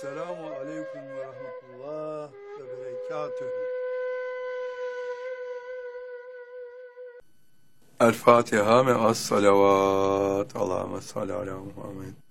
Selamun aleyküm ve rahmetullah ve berekatühü. El Fatiha ve as salavat. Allahümme salli ala Muhammed.